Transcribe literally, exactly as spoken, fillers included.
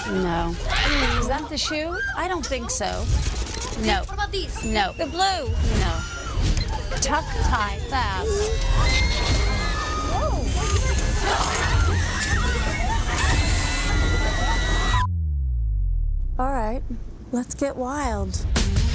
No. Is that the shoe? I don't think so. No. What about these? No. The blue? No. Tuck, tie, fab. All right, let's get wild.